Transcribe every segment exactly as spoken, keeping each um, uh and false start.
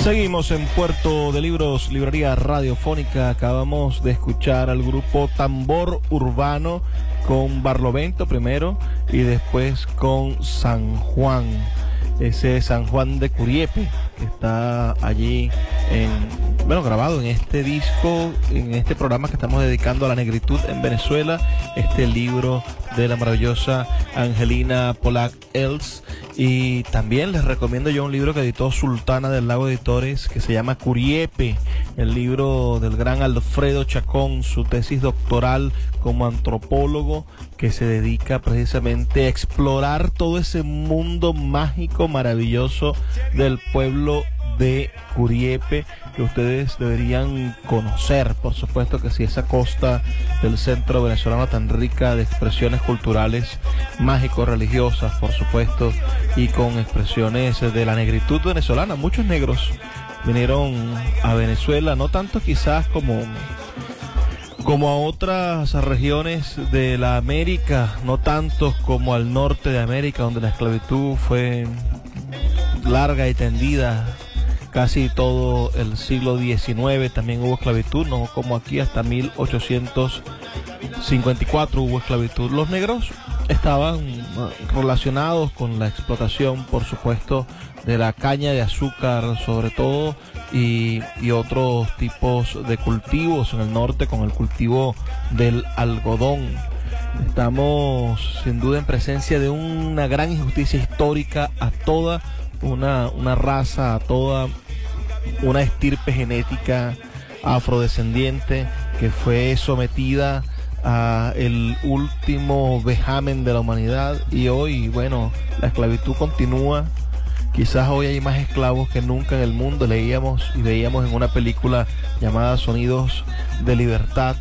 Seguimos en Puerto de Libros, librería radiofónica. Acabamos de escuchar al grupo Tambor Urbano con Barlovento primero y después con San Juan. Ese San Juan de Curiepe, que está allí en, bueno, grabado en este disco, en este programa que estamos dedicando a la negritud en Venezuela, este libro de la maravillosa Angelina Pollack Els. Y también les recomiendo yo un libro que editó Sultana del Lago Editores, que se llama Curiepe, el libro del gran Alfredo Chacón, su tesis doctoral como antropólogo, que se dedica precisamente a explorar todo ese mundo mágico, maravilloso del pueblo de Curiepe, que ustedes deberían conocer. Por supuesto que sí, esa costa del centro venezolano tan rica de expresiones culturales, mágico-religiosas, por supuesto, y con expresiones de la negritud venezolana. Muchos negros vinieron a Venezuela, no tanto quizás como como a otras regiones de la América, no tantos como al norte de América, donde la esclavitud fue larga y tendida casi todo el siglo diecinueve. También hubo esclavitud, no como aquí, hasta mil ochocientos cincuenta y cuatro hubo esclavitud. Los negros estaban relacionados con la explotación, por supuesto, de la caña de azúcar sobre todo, y, y otros tipos de cultivos en el norte, con el cultivo del algodón. Estamos sin duda en presencia de una gran injusticia histórica a toda una, una raza, a toda una estirpe genética afrodescendiente que fue sometida a el último vejamen de la humanidad. Y hoy, bueno, la esclavitud continúa. Quizás hoy hay más esclavos que nunca en el mundo. Leíamos y veíamos en una película llamada Sonidos de Libertad,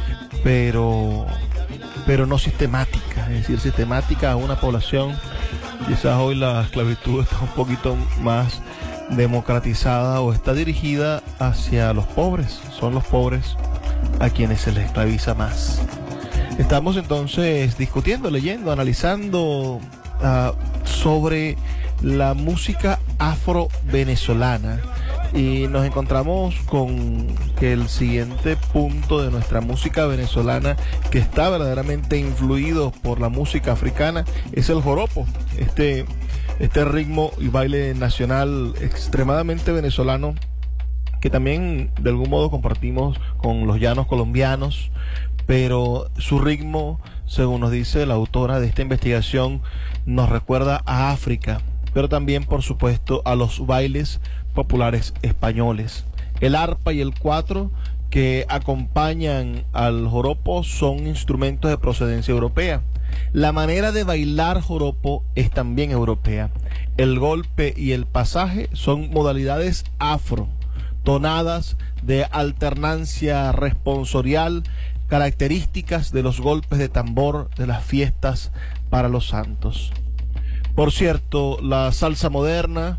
pero pero no sistemática, es decir, sistemática a una población. Quizás hoy la esclavitud está un poquito más democratizada o está dirigida hacia los pobres. Son los pobres a quienes se les esclaviza más. Estamos entonces discutiendo, leyendo, analizando uh, sobre la música afro-venezolana, y nos encontramos con que el siguiente punto de nuestra música venezolana, que está verdaderamente influido por la música africana, es el joropo, este, este ritmo y baile nacional extremadamente venezolano, que también de algún modo compartimos con los llanos colombianos, pero su ritmo, según nos dice la autora de esta investigación, nos recuerda a África, pero también, por supuesto, a los bailes populares españoles. El arpa y el cuatro que acompañan al joropo son instrumentos de procedencia europea. La manera de bailar joropo es también europea. El golpe y el pasaje son modalidades afro, tonadas de alternancia responsorial, características de los golpes de tambor de las fiestas para los santos. Por cierto, la salsa moderna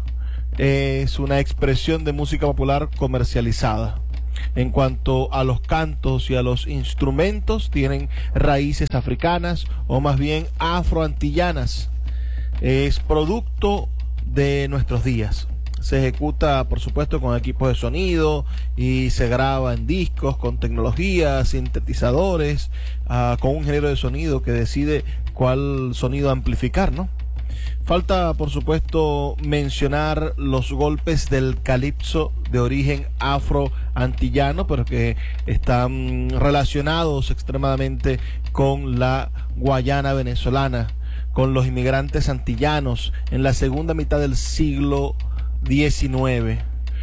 es una expresión de música popular comercializada. En cuanto a los cantos y a los instrumentos, tienen raíces africanas o más bien afroantillanas. Es producto de nuestros días. Se ejecuta, por supuesto, con equipos de sonido y se graba en discos con tecnología, sintetizadores, uh, con un ingeniero de sonido que decide cuál sonido amplificar, ¿no? Falta, por supuesto, mencionar los golpes del calipso de origen afro-antillano, pero que están relacionados extremadamente con la Guayana venezolana, con los inmigrantes antillanos en la segunda mitad del siglo diecinueve.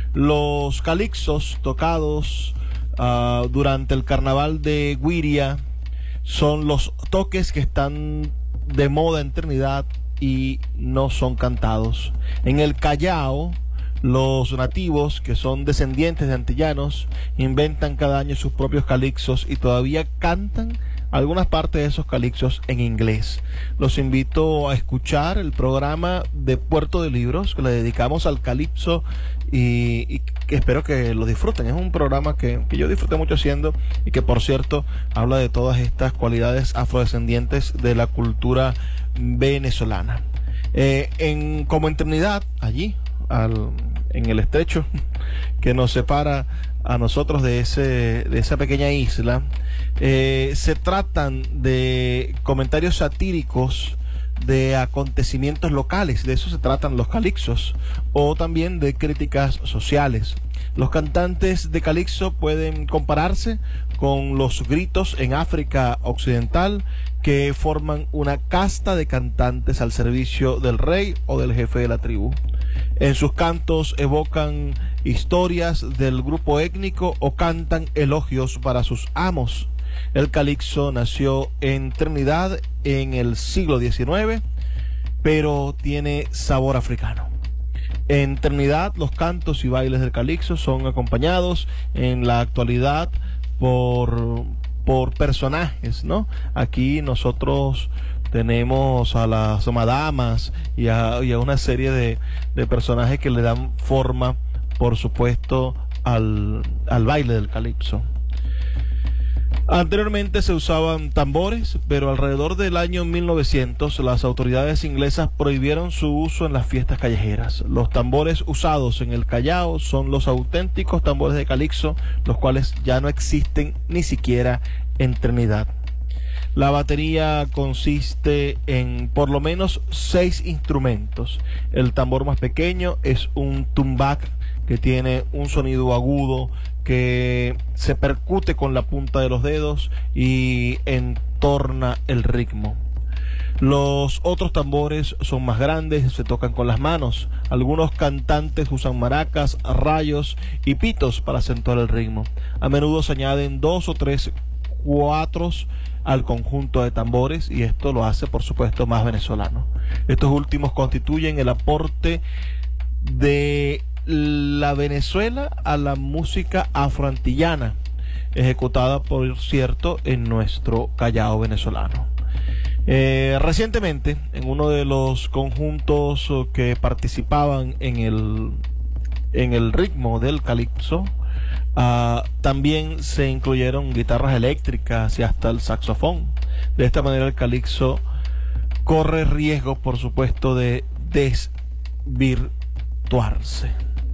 Los calipsos tocados uh, durante el carnaval de Guiria son los toques que están de moda en Trinidad y no son cantados. En el Callao, los nativos, que son descendientes de antillanos, inventan cada año sus propios calipsos y todavía cantan algunas partes de esos calipsos en inglés. Los invito a escuchar el programa de Puerto de Libros que le dedicamos al calipso, y, y que espero que lo disfruten. Es un programa que, que yo disfruté mucho haciendo, y que, por cierto, habla de todas estas cualidades afrodescendientes de la cultura venezolana. Eh, en, como en Trinidad, allí, al, en el estrecho que nos separa a nosotros de ese de esa pequeña isla. Eh, se tratan de comentarios satíricos de acontecimientos locales, de eso se tratan los calipsos, o también de críticas sociales. Los cantantes de calipso pueden compararse con los gritos en África Occidental, que forman una casta de cantantes al servicio del rey o del jefe de la tribu. En sus cantos evocan historias del grupo étnico o cantan elogios para sus amos. El calipso nació en Trinidad en el siglo diecinueve, pero tiene sabor africano. En Trinidad, los cantos y bailes del calipso son acompañados en la actualidad por, por personajes, ¿no? Aquí nosotros tenemos a las madamas y a, y a una serie de, de personajes que le dan forma, por supuesto, al, al baile del calipso. Anteriormente se usaban tambores, pero alrededor del año mil novecientos las autoridades inglesas prohibieron su uso en las fiestas callejeras. Los tambores usados en el Callao son los auténticos tambores de calipso, los cuales ya no existen ni siquiera en Trinidad. La batería consiste en por lo menos seis instrumentos. El tambor más pequeño es un tumbak, que tiene un sonido agudo que se percute con la punta de los dedos y entorna el ritmo. Los otros tambores son más grandes, se tocan con las manos. Algunos cantantes usan maracas, rayos y pitos para acentuar el ritmo. A menudo se añaden dos o tres cuatros al conjunto de tambores, y esto lo hace, por supuesto, más venezolano. Estos últimos constituyen el aporte de la Venezuela a la música afroantillana, ejecutada, por cierto, en nuestro Callao venezolano. Eh, recientemente, en uno de los conjuntos que participaban en el, en el ritmo del calipso, uh, también se incluyeron guitarras eléctricas y hasta el saxofón. De esta manera el calipso corre riesgo, por supuesto, de desvirtuarse.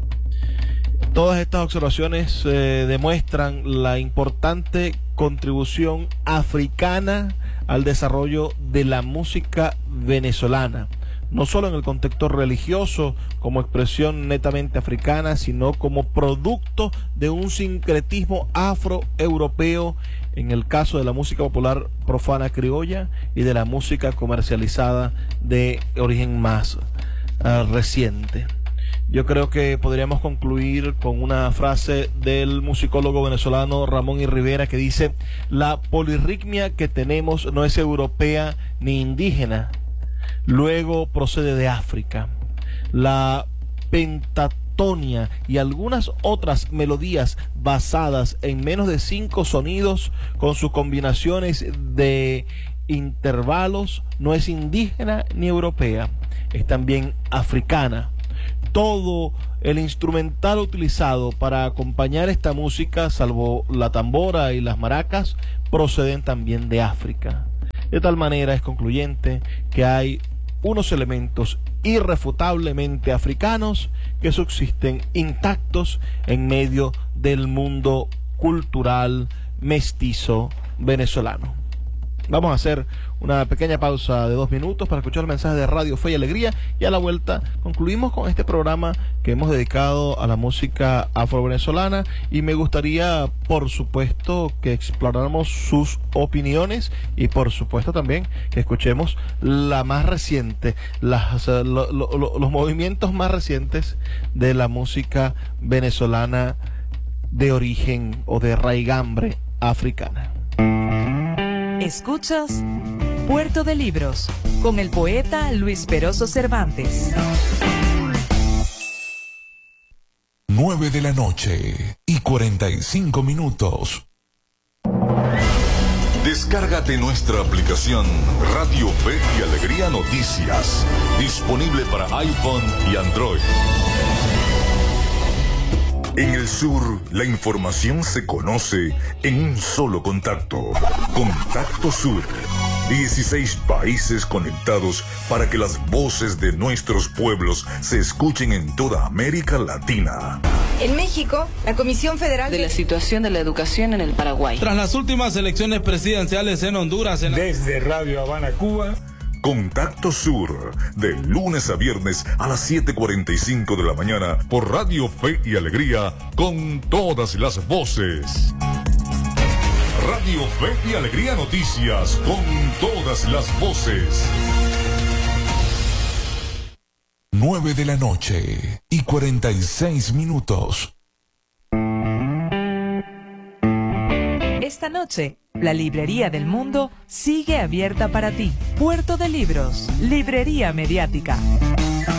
Todas estas observaciones eh, demuestran la importante contribución africana al desarrollo de la música venezolana, no solo en el contexto religioso como expresión netamente africana, sino como producto de un sincretismo afroeuropeo en el caso de la música popular profana criolla y de la música comercializada de origen más uh, reciente. Yo creo que podríamos concluir con una frase del musicólogo venezolano Ramón I. Rivera, que dice: la polirritmia que tenemos no es europea ni indígena, luego procede de África. La pentatonia y algunas otras melodías basadas en menos de cinco sonidos con sus combinaciones de intervalos no es indígena ni europea, es también africana. Todo el instrumental utilizado para acompañar esta música, salvo la tambora y las maracas, proceden también de África. De tal manera es concluyente que hay unos elementos irrefutablemente africanos que subsisten intactos en medio del mundo cultural mestizo venezolano. Vamos a hacer una pequeña pausa de dos minutos para escuchar el mensaje de Radio Fe y Alegría, y a la vuelta concluimos con este programa que hemos dedicado a la música afro-venezolana, y me gustaría, por supuesto, que exploráramos sus opiniones y, por supuesto, también que escuchemos la más reciente, las, lo, lo, lo, los movimientos más recientes de la música venezolana de origen o de raigambre africana. Escuchas Puerto de Libros con el poeta Luis Peroso Cervantes. Nueve de la noche y cuarenta y cinco minutos. Descárgate nuestra aplicación Radio Fe y Alegría Noticias, disponible para iPhone y Android. En el sur, la información se conoce en un solo contacto. Contacto Sur. dieciséis países conectados para que las voces de nuestros pueblos se escuchen en toda América Latina. En México, la Comisión Federal de la situación de la educación en el Paraguay. Tras las últimas elecciones presidenciales en Honduras. En... Desde Radio Habana, Cuba. Contacto Sur, de lunes a viernes a las siete cuarenta y cinco de la mañana por Radio Fe y Alegría, con todas las voces. Radio Fe y Alegría Noticias, con todas las voces. nueve de la noche y cuarenta y seis minutos. Esta noche, la Librería del Mundo sigue abierta para ti. Puerto de Libros, Librería Mediática.